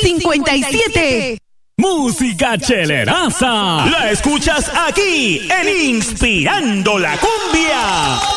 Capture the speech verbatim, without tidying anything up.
cincuenta y siete. Música cheleraza. La escuchas aquí en Inspirando la Cumbia.